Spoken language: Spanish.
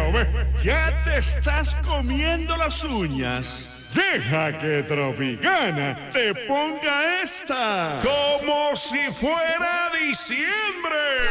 Bueno, ya te estás comiendo las uñas. Deja que Tropicana te ponga esta como si fuera diciembre.